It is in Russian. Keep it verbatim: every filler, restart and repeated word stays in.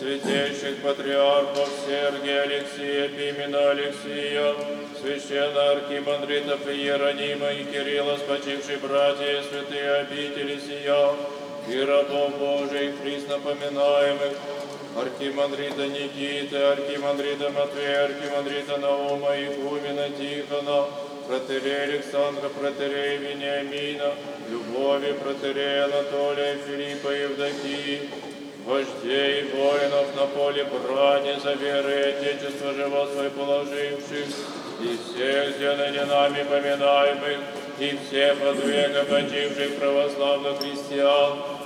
святейших патриархов Сергия, Алексия, Пимена, Алексия, священно-архимандритов Иеронима и Кирилла, спочившие братья и святые обители сия, и рабов Божиих, присно поминаемых, архимандрита Никиты, архимандрита Матвея, архимандрита Наума, игумена Тихона, протерея Александра, протерея Вениамина, Любови, протерея Анатолия, Филиппа, Евдокии, вождей и воинов на поле брани за верой и Отечество живот свой положивших, и всех ныне нами поминаемых, и всех от века почивших православных христиан,